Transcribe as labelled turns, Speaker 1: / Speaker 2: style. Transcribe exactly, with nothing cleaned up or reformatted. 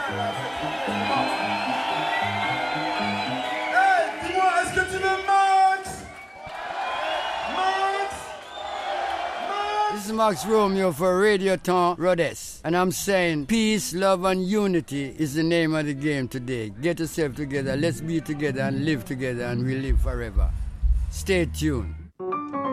Speaker 1: Dis-moi, est-ce que tu veux Max? Max? Max?
Speaker 2: This is Max Romeo for Radioton Rhodes. And I'm saying peace, love, and unity is the name of the game today. Get yourself together, let's be together and live together, and we live forever. Stay tuned.